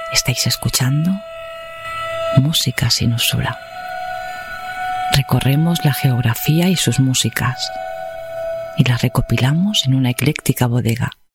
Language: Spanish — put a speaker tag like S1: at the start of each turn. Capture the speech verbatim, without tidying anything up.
S1: Estáis escuchando Música sin Usura. Recorremos la geografía y sus músicas y las recopilamos en una ecléctica bodega.